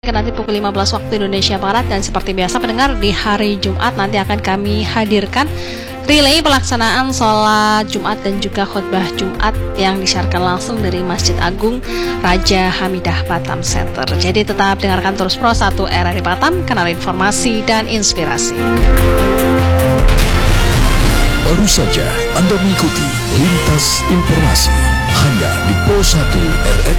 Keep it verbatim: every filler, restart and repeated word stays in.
Nanti pukul lima belas waktu Indonesia Barat, dan seperti biasa pendengar, di hari Jumat nanti akan kami hadirkan relay pelaksanaan sholat Jumat dan juga khutbah Jumat yang disiarkan langsung dari Masjid Agung Raja Hamidah Batam Center. Jadi tetap dengarkan terus Pro satu R R I Batam, kanal informasi dan inspirasi. Baru saja Anda mengikuti Lintas Informasi hanya di Pro satu R R